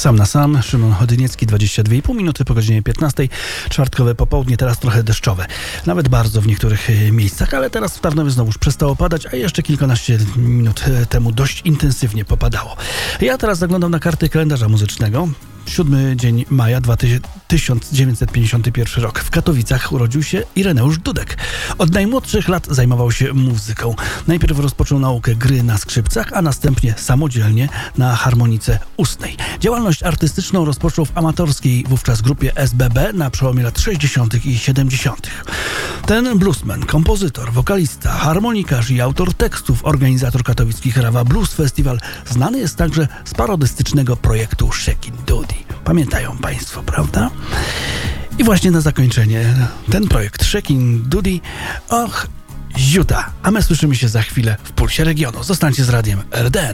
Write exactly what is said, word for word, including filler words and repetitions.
Sam na sam, Szymon Chodyniecki, dwadzieścia dwie i pół minuty po godzinie piętnastej. Czwartkowe popołudnie, teraz trochę deszczowe. Nawet bardzo w niektórych miejscach, ale teraz w Tarnowie znowuż przestało padać, a jeszcze kilkanaście minut temu dość intensywnie popadało. Ja teraz zaglądam na karty kalendarza muzycznego. Siódmy dzień maja tysiąc dziewięćset pięćdziesiąty pierwszy rok. W Katowicach urodził się Ireneusz Dudek. Od najmłodszych lat zajmował się muzyką. Najpierw rozpoczął naukę gry na skrzypcach, a następnie samodzielnie na harmonice ustnej. Działalność artystyczną rozpoczął w amatorskiej wówczas grupie S B B na przełomie lat sześćdziesiątych i siedemdziesiątych. Ten bluesman, kompozytor, wokalista, harmonikarz i autor tekstów, organizator katowickich Rawa Blues Festival, znany jest także z parodystycznego projektu Shakin' Doody. Pamiętają Państwo, prawda? I właśnie na zakończenie ten projekt Shakin' Doody, och, ziuta, a my słyszymy się za chwilę w Pulsie Regionu. Zostańcie z radiem R D N.